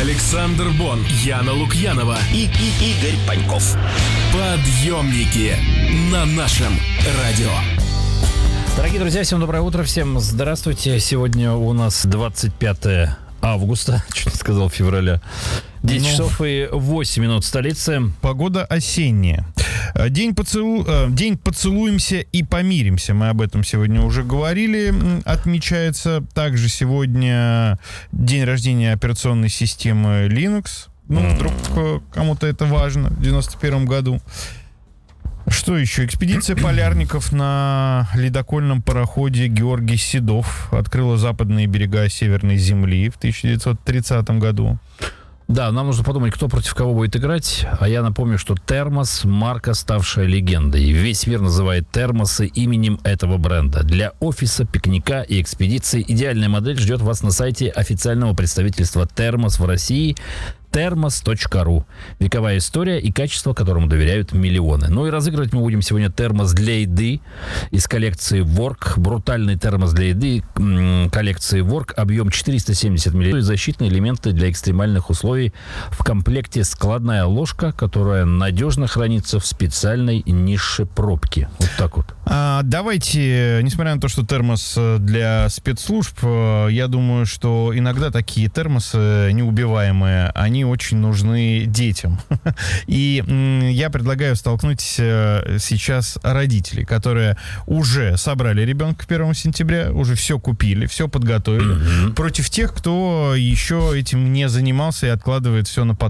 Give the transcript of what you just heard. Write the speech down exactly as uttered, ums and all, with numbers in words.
Александр Бон, Яна Лукьянова и, и Игорь Паньков. Подъемники на нашем радио. Дорогие друзья, всем доброе утро, всем здравствуйте. Сегодня у нас двадцать пятое августа, чуть не сказал февраля. десять ну, часов и восемь минут в столице. Погода осенняя. День, поцелу... День поцелуемся и помиримся. Мы об этом сегодня уже говорили. Отмечается также сегодня день рождения операционной системы Linux. Ну, вдруг кому-то это важно в девяносто первом году. Что еще? Экспедиция полярников на ледокольном пароходе Георгий Седов открыла западные берега Северной Земли в тысяча девятьсот тридцатом году. Да, нам нужно подумать, кто против кого будет играть. А я напомню, что термос — марка, ставшая легендой. Весь мир называет термосы именем этого бренда. Для офиса, пикника и экспедиции идеальная модель ждет вас на сайте официального представительства «Термос» в России — термос точка ру. Вековая история и качество, которому доверяют миллионы. Ну и разыгрывать мы будем сегодня термос для еды из коллекции Work. Брутальный термос для еды коллекции Work. Объем четыреста семьдесят миллилитров. Защитные элементы для экстремальных условий. В комплекте складная ложка, которая надежно хранится в специальной нише пробки. Вот так вот. А, давайте, несмотря на то, что термос для спецслужб, я думаю, что иногда такие термосы неубиваемые, они очень нужны детям. И м, я предлагаю столкнуть э, сейчас родителей, которые уже собрали ребенка первого сентября, уже все купили, все подготовили, mm-hmm. против тех, кто еще этим не занимался и откладывает все на потом.